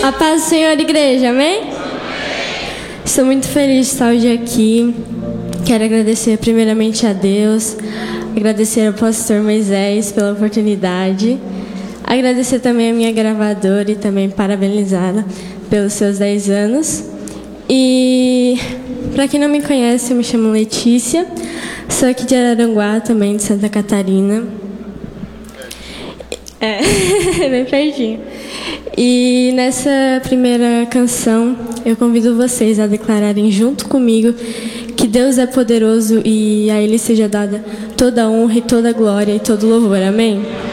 A paz do Senhor, igreja, amém? Estou muito feliz de estar hoje aqui. Quero agradecer primeiramente a Deus, agradecer ao pastor Moisés pela oportunidade, agradecer também a minha gravadora e também parabenizá-la pelos seus 10 anos. E para quem não me conhece, eu me chamo Letícia, sou aqui de Araranguá, também de Santa Catarina. Bem pertinho. E nessa primeira canção, eu convido vocês a declararem junto comigo que Deus é poderoso e a Ele seja dada toda a honra e toda a glória e todo o louvor. Amém?